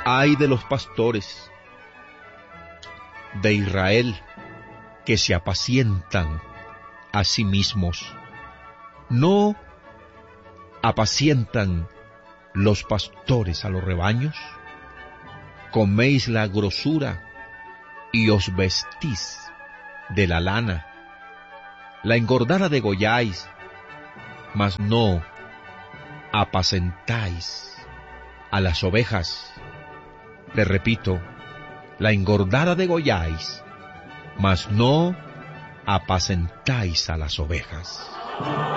Ay de los pastores de Israel que se apacientan a sí mismos. ¿No apacientan los pastores a los rebaños? Coméis la grosura y os vestís de la lana. La engordada degolláis, mas no apacentáis a las ovejas. Le repito, la engordada degolláis, mas no apacentáis a las ovejas.